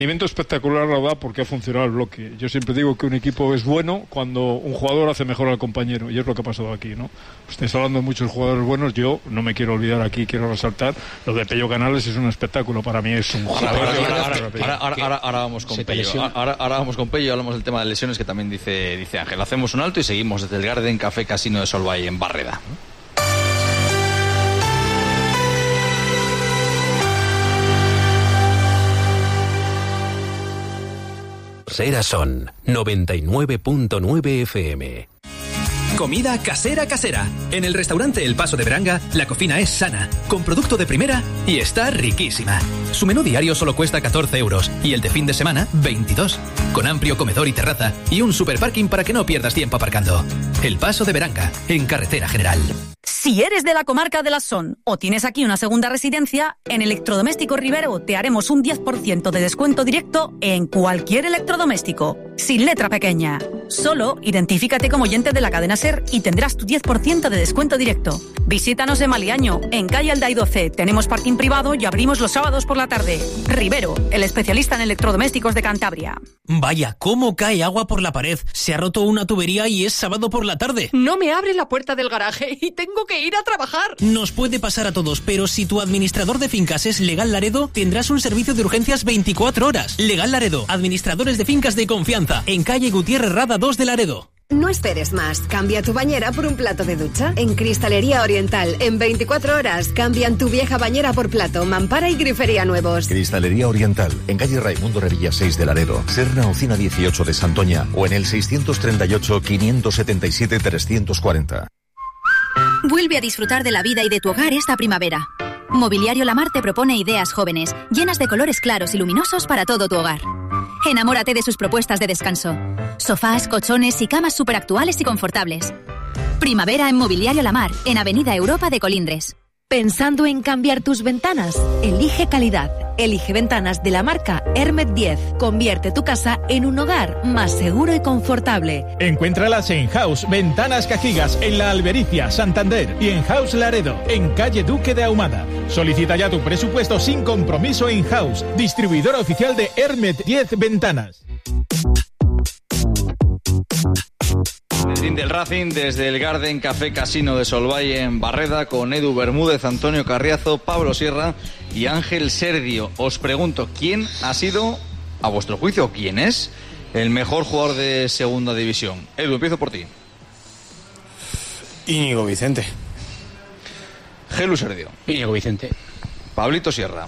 Rendimiento espectacular lo da porque ha funcionado el bloque. Yo siempre digo que un equipo es bueno cuando un jugador hace mejor al compañero, y es lo que ha pasado aquí, ¿no? Estáis hablando de muchos jugadores buenos. Yo no me quiero olvidar aquí, quiero resaltar lo de Pello Canales. Es un espectáculo, para mí es un jugador. Ahora vamos con Pello. Ahora vamos con Pello y hablamos del tema de lesiones, que también dice Ángel. Hacemos un alto y seguimos desde el Garden Café Casino de Solvay en Barreda. Casera Son 99.9 FM. Comida casera. En el restaurante El Paso de Beranga, la cocina es sana, con producto de primera y está riquísima. Su menú diario solo cuesta 14 euros y el de fin de semana 22, con amplio comedor y terraza y un superparking para que no pierdas tiempo aparcando. El Paso de Beranga, en Carretera General. Si eres de la comarca de la Son o tienes aquí una segunda residencia, en Electrodomésticos Rivero te haremos un 10% de descuento directo en cualquier electrodoméstico, sin letra pequeña. Solo identifícate como oyente de la cadena SER y tendrás tu 10% de descuento directo. Visítanos en Maliaño, en calle Alday 12. Tenemos parking privado y abrimos los sábados por la tarde. Rivero, el especialista en electrodomésticos de Cantabria. Vaya, cómo cae agua por la pared. Se ha roto una tubería y es sábado por la tarde. No me abre la puerta del garaje y tengo que ir a trabajar. Nos puede pasar a todos, pero si tu administrador de fincas es Legal Laredo, tendrás un servicio de urgencias 24 horas. Legal Laredo, administradores de fincas de confianza, en calle Gutiérrez Rada 2 de Laredo. No esperes más. Cambia tu bañera por un plato de ducha. En Cristalería Oriental, en 24 horas, cambian tu vieja bañera por plato, mampara y grifería nuevos. Cristalería Oriental, en calle Raimundo Revilla 6 de Laredo, Serna Ocina 18 de Santoña o en el 638-577-340. Vuelve a disfrutar de la vida y de tu hogar esta primavera. Mobiliario Lamar te propone ideas jóvenes, llenas de colores claros y luminosos para todo tu hogar. Enamórate de sus propuestas de descanso. Sofás, colchones y camas superactuales y confortables. Primavera en Mobiliario Lamar, en Avenida Europa de Colindres. ¿Pensando en cambiar tus ventanas? Elige calidad. Elige ventanas de la marca Hermet 10. Convierte tu casa en un hogar más seguro y confortable. Encuéntralas en House Ventanas Cajigas, en La Albericia, Santander, y en House Laredo, en calle Duque de Ahumada. Solicita ya tu presupuesto sin compromiso en House, distribuidora oficial de Hermet 10 Ventanas. Del Racing desde el Garden Café Casino de Solvay en Barreda, con Edu Bermúdez, Antonio Carriazo, Pablo Sierra y Ángel Serdio. Os pregunto, ¿quién ha sido, a vuestro juicio, quién es el mejor jugador de segunda división? Edu, empiezo por ti. Íñigo Vicente. Gelu Serdio. Íñigo Vicente. Pablito Sierra.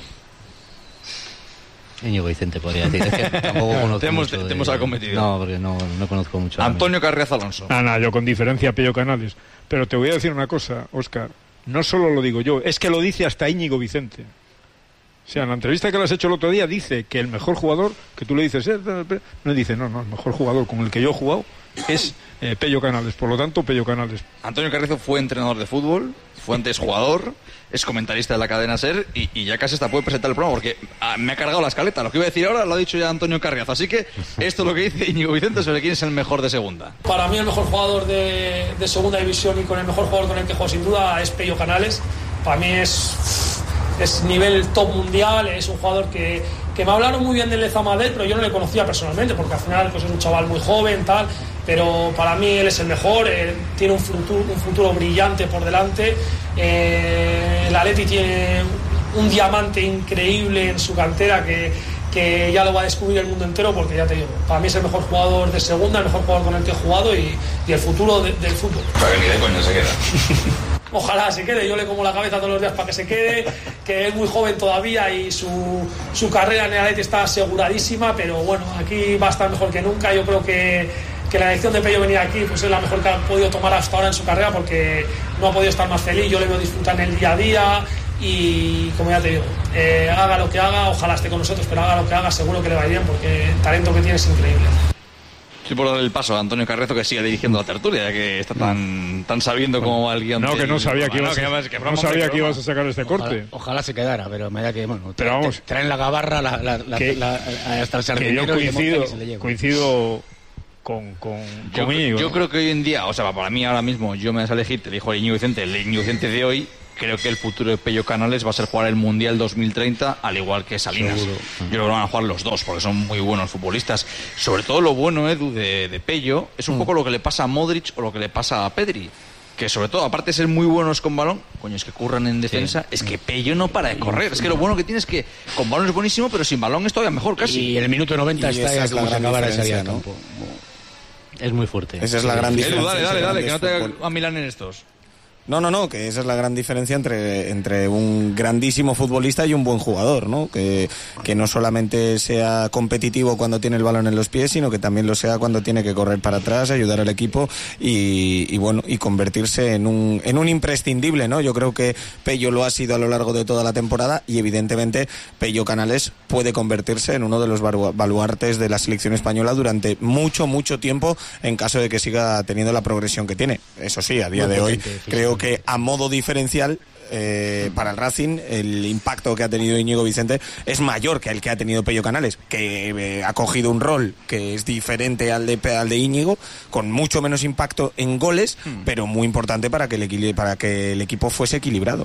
Íñigo Vicente, podría decir. Es que tampoco conozco mucho te hemos acometido. No, porque no conozco mucho. Antonio Carriazo Alonso. Yo con diferencia Pello Canales. Pero te voy a decir una cosa, Óscar. No solo lo digo yo, es que lo dice hasta Íñigo Vicente. O sea, en la entrevista que le has hecho el otro día dice que el mejor jugador, que tú le dices, no dice, no, el mejor jugador con el que yo he jugado es Pello Canales. Por lo tanto, Pello Canales. Antonio Carriazo fue entrenador de fútbol, fue antes jugador, es comentarista de la cadena SER y ya casi hasta puede presentar el programa porque me ha cargado la escaleta. Lo que iba a decir ahora lo ha dicho ya Antonio Carriazo. Así que esto es lo que dice Íñigo Vicente sobre quién es el mejor de segunda. Para mí el mejor jugador de segunda división y con el mejor jugador con el que juego sin duda es Pello Canales. Para mí es nivel top mundial, es un jugador que me hablaron muy bien del Lezamadel, pero yo no le conocía personalmente porque al final pues es un chaval muy joven, tal, pero para mí él es el mejor, tiene un futuro brillante por delante. El Atleti tiene un diamante increíble en su cantera que ya lo va a descubrir el mundo entero, porque ya te digo, para mí es el mejor jugador de segunda, el mejor jugador con el que he jugado y el futuro del fútbol. Para que ni de coño se queda. Ojalá se quede, yo le como la cabeza todos los días para que se quede, que es muy joven todavía y su carrera en el Atleti está aseguradísima, pero bueno, aquí va a estar mejor que nunca. Yo creo que la elección de Pello venir aquí pues es la mejor que ha podido tomar hasta ahora en su carrera, porque no ha podido estar más feliz. Yo le veo disfrutar en el día a día y, como ya te digo, haga lo que haga, ojalá esté con nosotros, pero haga lo que haga, seguro que le va bien, porque el talento que tiene es increíble. Sí, por dar el paso a Antonio Carriazo, que siga dirigiendo la tertulia, ya que está tan sabiendo cómo va el guión. No, que no sabía que ibas a sacar este corte. Ojalá se quedara, pero me da que, bueno, pero vamos, traen la gabarra hasta el sardinero. Yo coincido conmigo. Yo creo que hoy en día, o sea, para mí ahora mismo, yo me vas a elegir, te dijo el Íñigo Vicente de hoy, creo que el futuro de Pello Canales va a ser jugar el Mundial 2030, al igual que Salinas. Seguro. Yo creo que van a jugar los dos, porque son muy buenos futbolistas. Sobre todo lo bueno, Edu, de Pello, es un poco lo que le pasa a Modric o lo que le pasa a Pedri. Que sobre todo, aparte de ser muy buenos con balón, coño, es que curran en defensa, es que Pello no para de correr. Es que lo bueno que tiene es que con balón es buenísimo, pero sin balón es todavía mejor casi. Y en el minuto 90 está ya como se acabara esa salida, ¿no? Es muy fuerte. Esa es la gran diferencia. Edu, dale, que no te haga a Milán en estos. No, que esa es la gran diferencia entre un grandísimo futbolista y un buen jugador, ¿no? Que no solamente sea competitivo cuando tiene el balón en los pies, sino que también lo sea cuando tiene que correr para atrás, ayudar al equipo y convertirse en un imprescindible, ¿no? Yo creo que Pello lo ha sido a lo largo de toda la temporada y evidentemente Pello Canales puede convertirse en uno de los baluartes de la selección española durante mucho tiempo en caso de que siga teniendo la progresión que tiene. Eso sí, a día de hoy creo que a modo diferencial para el Racing el impacto que ha tenido Íñigo Vicente es mayor que el que ha tenido Pello Canales, que ha cogido un rol que es diferente al de Íñigo, con mucho menos impacto en goles, pero muy importante para que el equipo fuese equilibrado.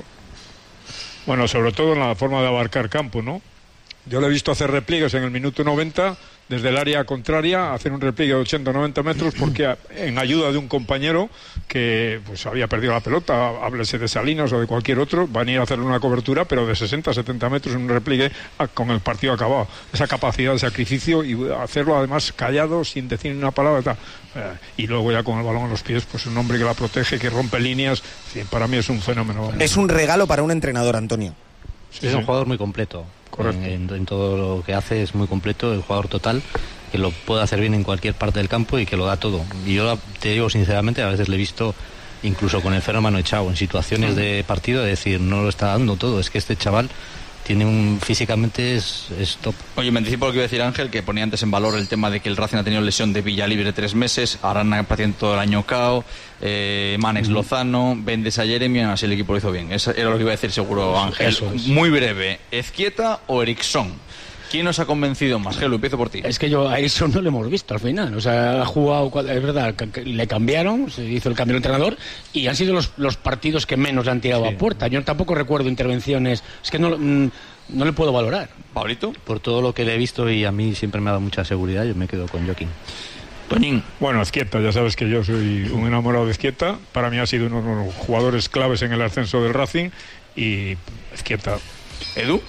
Bueno, sobre todo en la forma de abarcar campo, ¿no? Yo lo he visto hacer repliegues en el minuto 90 desde el área contraria, hacer un repliegue de 80 o 90 metros porque en ayuda de un compañero que pues había perdido la pelota, háblese de Salinas o de cualquier otro, van a ir a hacerle una cobertura pero de 60 a 70 metros en un repliegue con el partido acabado. Esa capacidad de sacrificio y hacerlo además callado, sin decir ni una palabra, tal. Y luego ya con el balón en los pies, pues un hombre que la protege, que rompe líneas, para mí es un fenómeno. Es un regalo para un entrenador, Antonio. Sí, es un jugador muy completo. En todo lo que hace es muy completo, el jugador total, que lo puede hacer bien en cualquier parte del campo y que lo da todo. Y yo te digo sinceramente, a veces le he visto incluso con el fenómeno echado en situaciones de partido, de decir, no lo está dando todo, es que este chaval tiene físicamente es top. Oye, me anticipo lo que iba a decir Ángel, que ponía antes en valor el tema de que el Racing ha tenido lesión de Villalibre 3 meses, Arana paciente todo el año cao, Manex Lozano, Vendes a Jeremy, así el equipo lo hizo bien. Eso era lo que iba a decir seguro Ángel. Muy breve, ¿Ezquieta o Eriksson? ¿Quién nos ha convencido más? Gelo, empiezo por ti. Es que yo a Eriksson no lo hemos visto al final. O sea, ha jugado, es verdad, le cambiaron, se hizo el cambio de entrenador y han sido los partidos que menos le han tirado a puerta. Yo tampoco recuerdo intervenciones, es que no le puedo valorar. ¿Pablito? Por todo lo que le he visto y a mí siempre me ha dado mucha seguridad, yo me quedo con Joaquín. Toñín. Bueno, Ezquieta, ya sabes que yo soy un enamorado de Ezquieta. Para mí ha sido uno de los jugadores claves en el ascenso del Racing y Ezquieta. ¿Edu?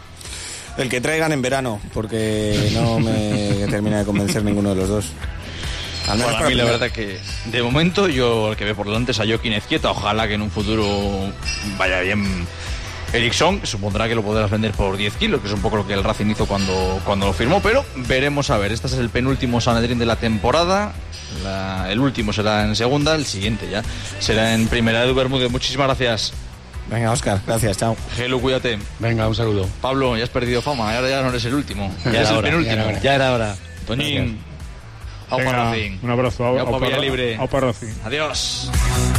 El que traigan en verano, porque no me termina de convencer ninguno de los dos. Al menos para mí la verdad que de momento yo el que veo por delante es a Joaquín Ezquieta. Ojalá que en un futuro vaya bien Eriksson, que supondrá que lo podrás vender por 10 kilos, que es un poco lo que el Racing hizo cuando lo firmó, pero veremos a ver. Este es el penúltimo Sanedrín de la temporada. El último será en segunda, el siguiente ya será en primera. Edu Bermúdez, muchísimas gracias. Venga, Óscar, gracias, chao. Gelu, cuídate. Venga, un saludo. Pablo, ya has perdido fama, ahora ya no eres el último. Ya es el hora, penúltimo. Ya era hora. Toñín, un abrazo. Libre. Aupa Racing. Adiós.